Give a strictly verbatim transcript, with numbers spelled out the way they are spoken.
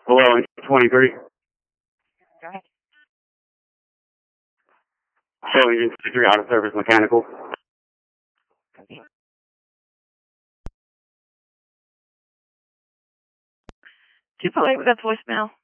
Hello, twenty-three. Go ahead. Hello, Engine twenty-three, Auto Service Mechanical. Two four eight, we got voicemail.